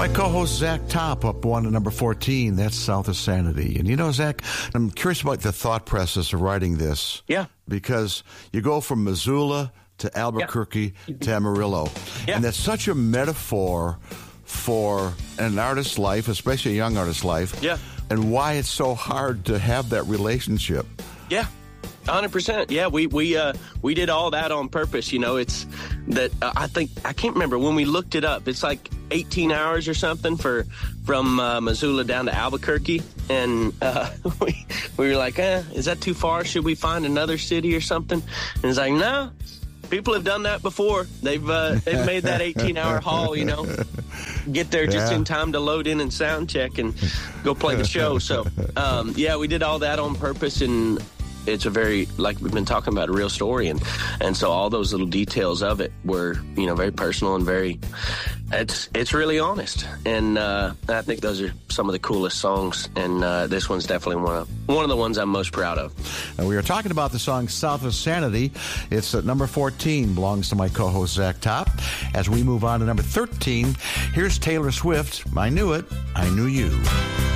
My co-host Zach Top up one to number 14. That's South of Sanity. And you know, Zach, I'm curious about the thought process of writing this. Yeah. Because you go from Missoula to Albuquerque to Amarillo. Yeah. And that's such a metaphor for an artist's life, especially a young artist's life. Yeah. And why it's so hard to have that relationship. Yeah. 100%. Yeah, we did all that on purpose. You know, it's that I can't remember when we looked it up. It's like 18 hours or something from Missoula down to Albuquerque, and we were like, is that too far? Should we find another city or something? And it's like, no. People have done that before. They've made that 18-hour haul, you know. Get there just in time to load in and sound check and go play the show. So, we did all that on purpose, and it's a very, like we've been talking about, a real story. And so all those little details of it were, you know, very personal and very, it's really honest. And I think those are some of the coolest songs. And this one's definitely one of the ones I'm most proud of. And we are talking about the song South of Sanity. It's at number 14, belongs to my co-host Zach Top. As we move on to number 13, here's Taylor Swift, I Knew It, I Knew You.